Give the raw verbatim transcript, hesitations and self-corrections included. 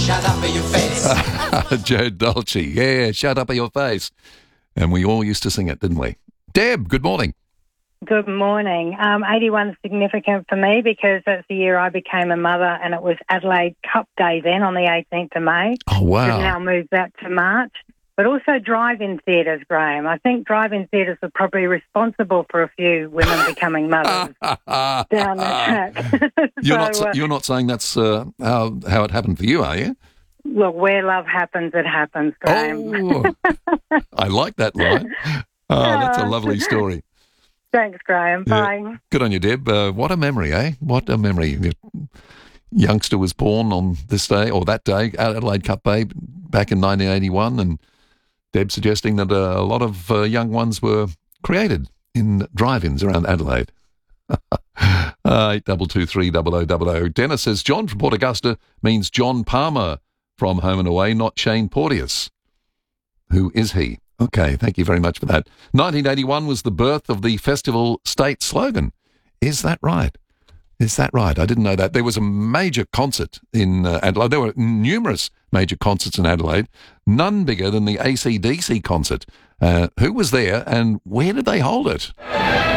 shut up in your face. Joe Dolce, yeah, shut up in your face. And we all used to sing it, didn't we? Deb, good morning. Good morning. Um, eighty-one is significant for me because that's the year I became a mother, and it was Adelaide Cup Day then on the eighteenth of May. Oh, wow. We've now moved that to March. But also drive-in theatres, Graham. I think drive-in theatres are probably responsible for a few women becoming mothers down the track. You're, not, So, uh, you're not saying that's uh, how, how it happened for you, are you? Look, where love happens, it happens, Graham. Oh, I like that line. Oh, that's a lovely story. Thanks, Graham. Yeah. Bye. Good on you, Deb. Uh, what a memory, eh? What a memory. Your youngster was born on this day, or that day, Adelaide Cup Day, back in nineteen eighty-one, and Deb suggesting that uh, a lot of uh, young ones were created in drive-ins around Adelaide. uh, eight double two three double o double o. Dennis says, John from Port Augusta means John Palmer from Home and Away, not Shane Porteous. Who is he? Okay, thank you very much for that. nineteen eighty-one was the birth of the festival state slogan. Is that right? Is that right? I didn't know that. There was a major concert in uh, Adelaide. There were numerous major concerts in Adelaide, none bigger than the A C D C concert. Uh, who was there and where did they hold it?